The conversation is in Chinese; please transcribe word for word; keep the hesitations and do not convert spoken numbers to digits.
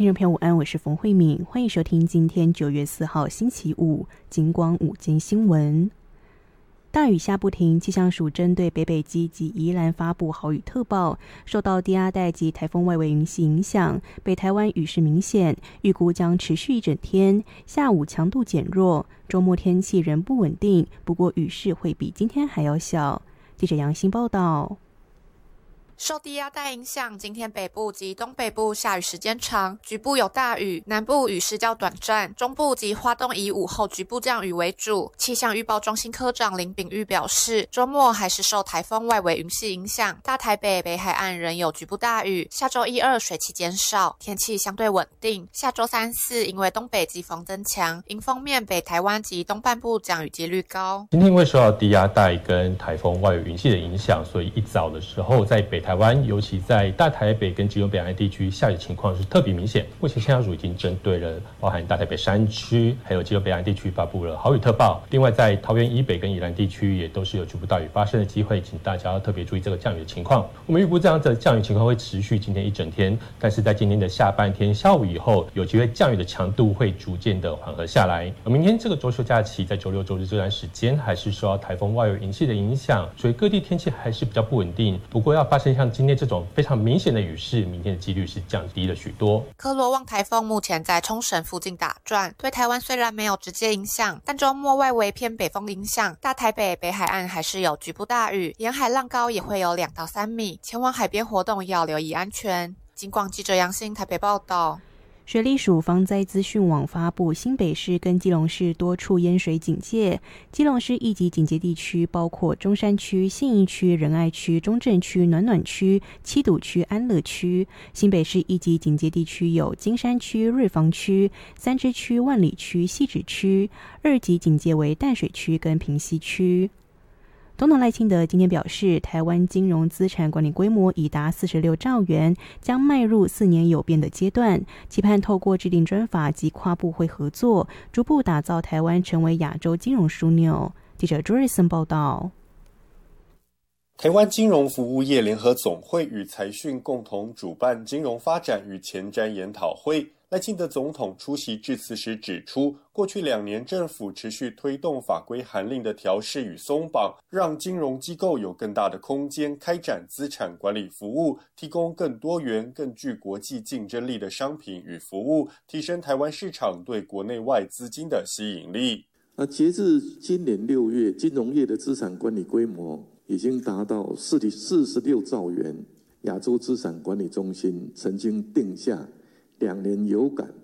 听众朋友午安，我是冯慧敏，欢迎收听今天九月四号星期五金光午间新闻。大雨下不停，气象署针对北北基及宜兰发布豪雨特报，受到低压带及台风外围云系影响，北台湾雨势明显，预估将持续一整天，下午强度减弱，周末天气仍不稳定，不过雨势会比今天还要小。记者杨欣报道。 受低压带影响，今天北部及东北部下雨时间长，局部有大雨，南部雨势较短暂，中部及花东以午后局部降雨为主。气象预报中心科长林秉玉表示，周末还是受台风外围云系影响，大台北、北海岸仍有局部大雨。下周一二水汽减少，天气相对稳定。下周三四因为东北季风增强，迎风面北台湾及东半部降雨几率高。 今天因为受到低压带跟台风外围云系的影响，所以一早的时候在北台台湾，尤其在大台北跟基隆北岸地区下雨情况是特别明显。目前气象署已经针对了包含大台北山区还有基隆北岸地区发布了豪雨特报。另外在桃园以北跟宜兰地区也都是有局部大雨发生的机会，请大家要特别注意这个降雨的情况。我们预估这样的降雨情况会持续今天一整天，但是在今天的下半天下午以后，有机会降雨的强度会逐渐的缓和下来。而明天这个周休假期在周六周日这段时间还是受到台风外围云系的影响，所以各地天气还是比较不稳定。不过要发生像今天这种非常明显的雨势，明天的几率是降低了许多。 科罗旺台风目前在冲绳附近打转，对台湾虽然没有直接影响，但周末外围偏北风影响，大台北、北海岸还是有局部大雨，沿海浪高也会有两到三米，前往海边活动要留意安全。金广记者杨欣台北报道。 水利署防灾资讯网发布新北市跟基隆市多处淹水警戒，基隆市一级警戒地区包括中山区、信义区、仁爱区、中正区、暖暖区、七堵区、安乐区；新北市一级警戒地区有金山区、瑞芳区、三芝区、万里区、汐止区；二级警戒为淡水区跟平溪区。总统赖清德今天表示，台湾金融资产管理规模已达四十六兆元，将迈入四年有变的阶段，期盼透过制定专法及跨部会合作，逐步打造台湾成为亚洲金融枢纽。记者朱瑞森报道。 台湾金融服务业联合总会与财讯共同主办金融发展与前瞻研讨会。赖清德总统出席致辞时指出，过去两年政府持续推动法规函令的调适与松绑，让金融机构有更大的空间开展资产管理服务，提供更多元、更具国际竞争力的商品与服务，提升台湾市场对国内外资金的吸引力。 那截至今年六月，金融业的资产管理规模已经达到四十六兆元。亚洲资产管理中心曾经定下两年有感